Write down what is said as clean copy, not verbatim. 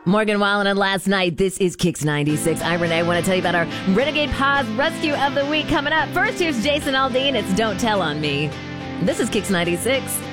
Morgan Wallen and Last Night. This is Kicks 96. I'm Renee. I want to tell you about our Renegade Paws Rescue of the Week coming up. First, here's Jason Aldean. It's Don't Tell on Me. This is Kicks 96.